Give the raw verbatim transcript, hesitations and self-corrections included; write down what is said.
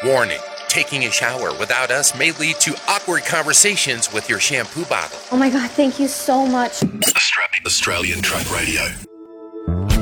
Warning, taking a shower without us may lead to awkward conversations with your shampoo bottle. Oh my God, thank you so much. Australian Truck Radio.